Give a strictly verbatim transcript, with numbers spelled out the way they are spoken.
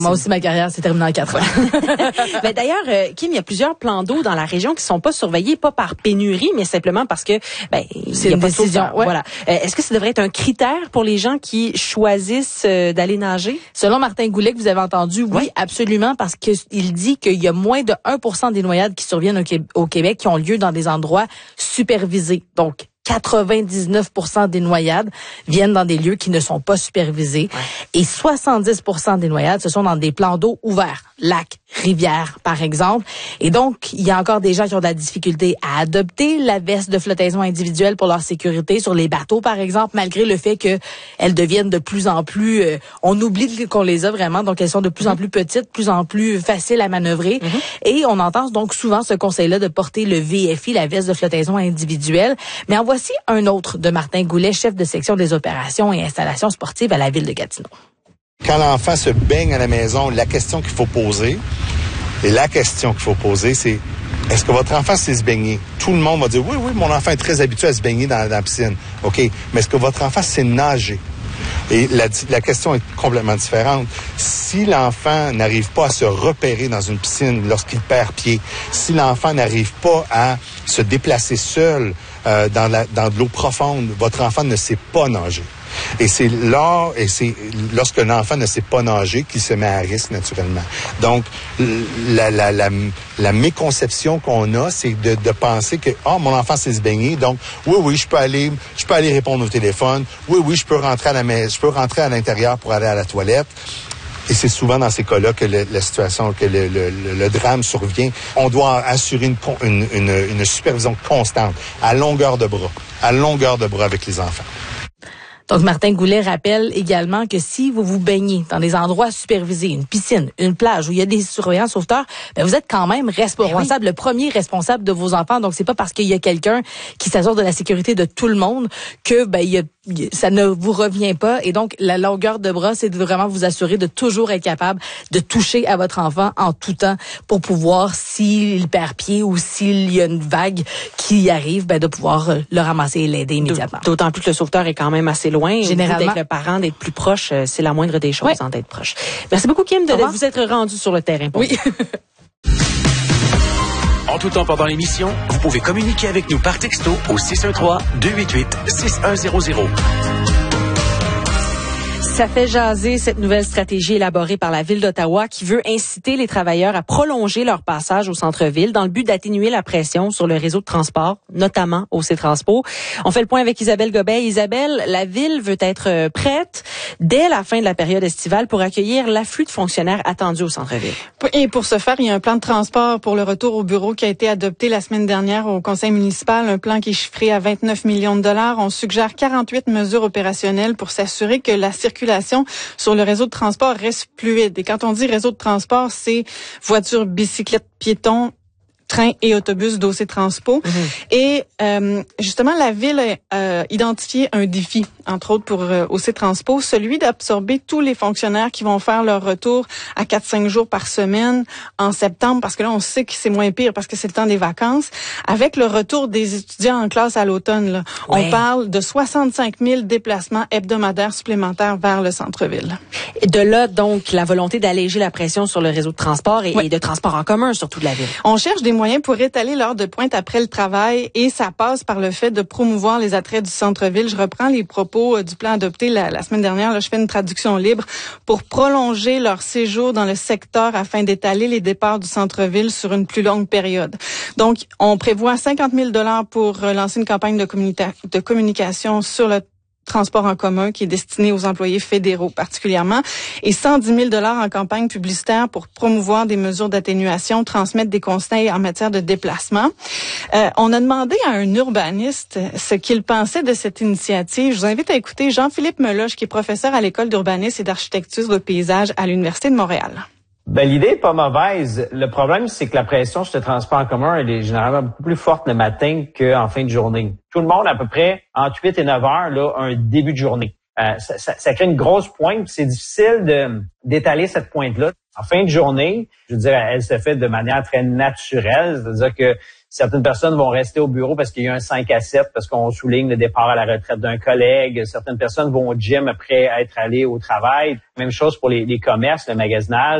Moi aussi, ma carrière s'est terminée en quatre ans. Mais d'ailleurs, euh, Kim, il y a plusieurs plans d'eau dans la région qui sont pas surveillés, pas par pénurie, mais simplement parce que ben c'est il y a une pas décision. De ouais. Voilà. Euh, est-ce que ça devrait être un critère pour les gens qui choisissent euh, d'aller nager? Selon Martin Goulet, que vous avez entendu, oui, ouais. absolument, parce que il dit qu'il y a moins de un pour cent des noyades qui surviennent au, Québec, au Québec qui ont lieu dans des endroits supervisés. Donc, quatre-vingt-dix-neuf pour cent des noyades viennent dans des lieux qui ne sont pas supervisés. Ouais. Et soixante-dix pour cent des noyades, ce sont dans des plans d'eau ouverts, lacs, rivières, par exemple. Et donc, il y a encore des gens qui ont de la difficulté à adopter la veste de flottaison individuelle pour leur sécurité sur les bateaux, par exemple, malgré le fait qu'elles deviennent de plus en plus... Euh, on oublie qu'on les a vraiment, donc elles sont de plus en plus petites, de plus en plus faciles à manœuvrer. Mm-hmm. Et on entend donc souvent ce conseil-là de porter le V F I, la veste de flottaison individuelle. Mais en voici un autre de Martin Goulet, chef de section des opérations et installations sportives à la ville de Gatineau. Quand l'enfant se baigne à la maison, la question qu'il faut poser, et la question qu'il faut poser, c'est est-ce que votre enfant sait se baigner? Tout le monde va dire oui, oui, mon enfant est très habitué à se baigner dans, dans la piscine. OK, mais est-ce que votre enfant sait nager? Et la, la question est complètement différente. Si l'enfant n'arrive pas à se repérer dans une piscine lorsqu'il perd pied, si l'enfant n'arrive pas à se déplacer seul euh, dans, la, dans de l'eau profonde, votre enfant ne sait pas nager. Et c'est là, et c'est lorsque l'enfant ne sait pas nager qu'il se met à risque naturellement. Donc, la, la, la, la méconception qu'on a, c'est de, de penser que ah, oh, mon enfant sait se baigner, donc oui, oui, je peux aller, je peux aller répondre au téléphone, oui, oui, je peux rentrer à la maison, je peux rentrer à l'intérieur pour aller à la toilette. Et c'est souvent dans ces cas-là que le, la situation, que le, le, le drame survient. On doit assurer une, une, une, une supervision constante, à longueur de bras, à longueur de bras avec les enfants. Donc, Martin Goulet rappelle également que si vous vous baignez dans des endroits supervisés, une piscine, une plage où il y a des surveillants sauveteurs, ben vous êtes quand même responsable, oui. le premier responsable de vos enfants. Donc, c'est pas parce qu'il y a quelqu'un qui s'assure de la sécurité de tout le monde que ben il y a ça ne vous revient pas. Et donc, la longueur de bras, c'est de vraiment vous assurer de toujours être capable de toucher à votre enfant en tout temps pour pouvoir, s'il perd pied ou s'il y a une vague qui arrive, ben de pouvoir le ramasser et l'aider immédiatement. D'autant plus que le sauveteur est quand même assez loin. Généralement. D'être le parent, d'être plus proche, c'est la moindre des choses, oui. hein, d'être proche. Merci beaucoup, Kim, de vous être rendu sur le terrain. Oui. En tout temps pendant l'émission, vous pouvez communiquer avec nous par texto au six un trois, deux huit huit, six un zéro zéro. Ça fait jaser cette nouvelle stratégie élaborée par la Ville d'Ottawa qui veut inciter les travailleurs à prolonger leur passage au centre-ville dans le but d'atténuer la pression sur le réseau de transport, notamment au C-Transpo. On fait le point avec Isabelle Gobey. Isabelle, la Ville veut être prête dès la fin de la période estivale pour accueillir l'afflux de fonctionnaires attendus au centre-ville. Et pour ce faire, il y a un plan de transport pour le retour au bureau qui a été adopté la semaine dernière au conseil municipal, un plan qui est chiffré à vingt-neuf millions de dollars. On suggère quarante-huit mesures opérationnelles pour s'assurer que la circulation sur le réseau de transport reste fluide. Et quand on dit réseau de transport, c'est voitures, bicyclettes, piétons, trains et autobus d'O C Transpo. Mm-hmm. Et euh, justement, la Ville a euh, identifié un défi, entre autres pour euh, O C Transpo, celui d'absorber tous les fonctionnaires qui vont faire leur retour à quatre à cinq jours par semaine en septembre, parce que là, on sait que c'est moins pire parce que c'est le temps des vacances. Avec le retour des étudiants en classe à l'automne, là, ouais. on parle de soixante-cinq mille déplacements hebdomadaires supplémentaires vers le centre-ville. Et de là, donc, la volonté d'alléger la pression sur le réseau de transport et, ouais. et de transport en commun, surtout de la Ville. On cherche des moyens pour étaler l'heure de pointe après le travail et ça passe par le fait de promouvoir les attraits du centre-ville. Je reprends les propos euh, du plan adopté la, la semaine dernière. Là, je fais une traduction libre pour prolonger leur séjour dans le secteur afin d'étaler les départs du centre-ville sur une plus longue période. Donc, on prévoit cinquante mille dollars pour euh, lancer une campagne de, communica- de communication sur le transport en commun qui est destiné aux employés fédéraux particulièrement et cent dix mille dollars en campagne publicitaire pour promouvoir des mesures d'atténuation, transmettre des conseils en matière de déplacement. Euh, on a demandé à un urbaniste ce qu'il pensait de cette initiative. Je vous invite à écouter Jean-Philippe Meloche qui est professeur à l'École d'urbanisme et d'architecture de paysage à l'Université de Montréal. Ben, l'idée est pas mauvaise. Le problème, c'est que la pression sur le transport en commun, elle est généralement beaucoup plus forte le matin qu'en fin de journée. Tout le monde, à peu près, entre huit et neuf heures, là, a un début de journée. Euh, ça, ça, ça crée une grosse pointe. C'est difficile de d'étaler cette pointe-là. En fin de journée, je veux dire, elle se fait de manière très naturelle. C'est-à-dire que certaines personnes vont rester au bureau parce qu'il y a un cinq à sept, parce qu'on souligne le départ à la retraite d'un collègue. Certaines personnes vont au gym après être allées au travail. Même chose pour les, les commerces, le magasinage.